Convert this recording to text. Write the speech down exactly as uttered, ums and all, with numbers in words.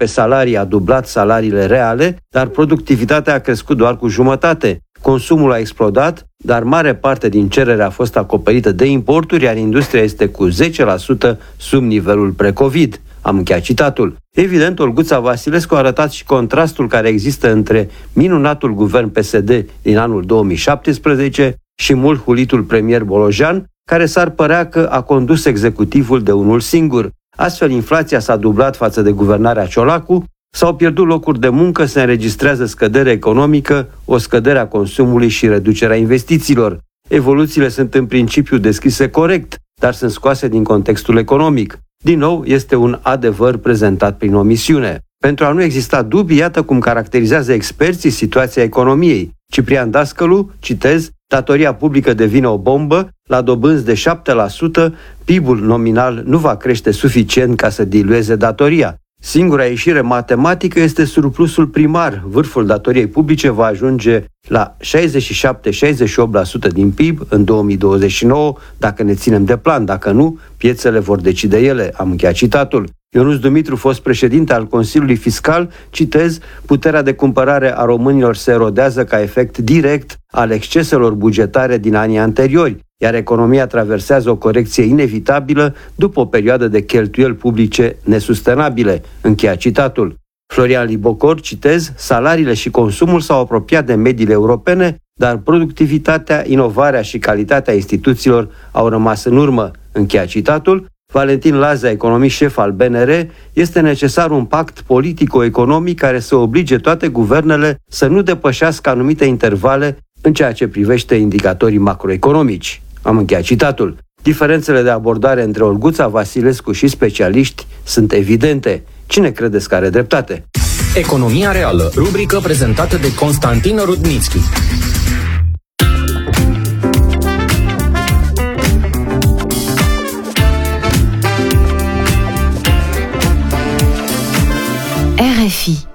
pe salarii a dublat salariile reale, dar productivitatea a crescut doar cu jumătate. Consumul a explodat, dar mare parte din cerere a fost acoperită de importuri, iar industria este cu zece la sută sub nivelul pre-COVID. Am încheiat citatul. Evident, Olguța Vasilescu a arătat și contrastul care există între minunatul guvern P S D din anul două mii șaptesprezece și mult hulitul premier Bolojan, care s-ar părea că a condus executivul de unul singur. Astfel, inflația s-a dublat față de guvernarea Ciolacu, s-au pierdut locuri de muncă, se înregistrează scădere economică, o scădere a consumului și reducerea investițiilor. Evoluțiile sunt în principiu descrise corect, dar sunt scoase din contextul economic. Din nou, este un adevăr prezentat prin omisiune. Pentru a nu exista dubii, iată cum caracterizează experții situația economiei. Ciprian Dascălu, citez, datoria publică devine o bombă, la dobânzi de șapte la sută, P I B-ul nominal nu va crește suficient ca să dilueze datoria. Singura ieșire matematică este surplusul primar. Vârful datoriei publice va ajunge la șaizeci și șapte - șaizeci și opt la sută din P I B în două mii douăzeci și nouă, dacă ne ținem de plan. Dacă nu, piețele vor decide ele. Am încheiat citatul. Ionuț Dumitru, fost președinte al Consiliului Fiscal, citez, puterea de cumpărare a românilor se erodează ca efect direct al exceselor bugetare din anii anteriori, iar economia traversează o corecție inevitabilă după o perioadă de cheltuieli publice nesustenabile. Încheia citatul. Florian Libocor, citez, salariile și consumul s-au apropiat de mediile europene, dar productivitatea, inovarea și calitatea instituțiilor au rămas în urmă. Încheia citatul. Valentin Lazea, economist șef al B N R, este necesar un pact politico-economic care să oblige toate guvernele să nu depășească anumite intervale în ceea ce privește indicatorii macroeconomici. Am încheiat citatul. Diferențele de abordare între Olguța Vasilescu și specialiști sunt evidente. Cine credeți că are dreptate? Economia reală, rubrică prezentată de Constantin Rudnitschi. R F I